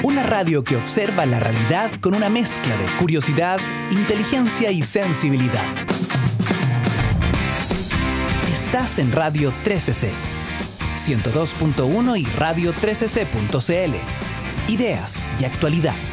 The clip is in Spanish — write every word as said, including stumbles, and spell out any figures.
Una radio que observa la realidad con una mezcla de curiosidad, inteligencia y sensibilidad. Estás en Radio trece C, ciento dos punto uno y radio trece c punto c l. Ideas y actualidad.